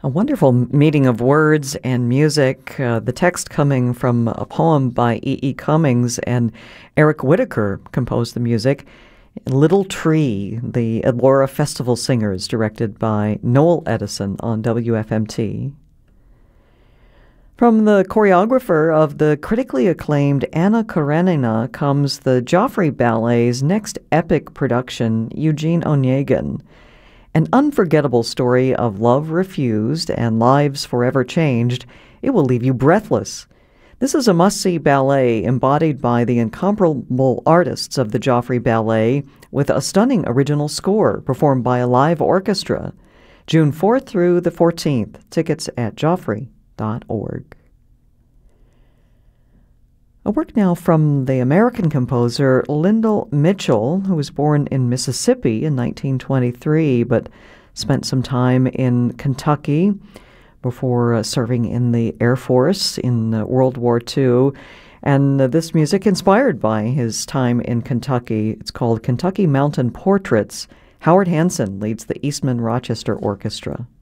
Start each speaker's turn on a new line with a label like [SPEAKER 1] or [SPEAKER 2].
[SPEAKER 1] A wonderful meeting of words and music. The text coming from a poem by E.E. Cummings, and Eric Whitacre composed the music. Little Tree, the Elora Festival Singers, directed by Noel Edison on WFMT. From the choreographer of the critically acclaimed Anna Karenina comes the Joffrey Ballet's next epic production, Eugene Onegin. An unforgettable story of love refused and lives forever changed. It will leave you breathless. This is a must-see ballet embodied by the incomparable artists of the Joffrey Ballet with a stunning original score performed by a live orchestra. June 4th through the 14th. Tickets at joffrey.org. A work now from the American composer Lyndall Mitchell, who was born in Mississippi in 1923, but spent some time in Kentucky before serving in the Air Force in World War II. And this music inspired by his time in Kentucky. It's called Kentucky Mountain Portraits. Howard Hanson leads the Eastman Rochester Orchestra.